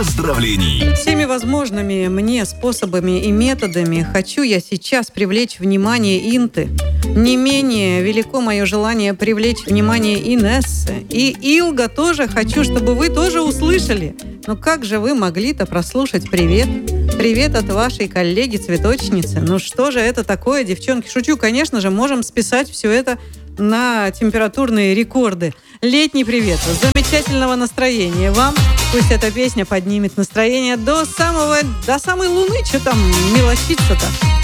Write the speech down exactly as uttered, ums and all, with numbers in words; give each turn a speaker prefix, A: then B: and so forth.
A: поздравлений.
B: Всеми возможными мне способами и методами хочу я сейчас привлечь внимание Инты. Не менее велико мое желание привлечь внимание Инессы. И Илга тоже хочу, чтобы вы тоже услышали. Но как же вы могли-то прослушать привет? Привет от вашей коллеги-цветочницы. Ну что же это такое, девчонки? Шучу, конечно же, можем списать все это на температурные рекорды. Летний привет, замечательного настроения вам. Пусть эта песня поднимет настроение до самого, до самой луны. Что там мелочиться-то?